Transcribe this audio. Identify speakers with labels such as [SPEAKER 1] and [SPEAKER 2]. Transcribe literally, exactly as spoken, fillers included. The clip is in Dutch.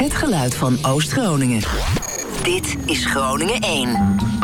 [SPEAKER 1] Het geluid van Oost-Groningen. Dit is Groningen één.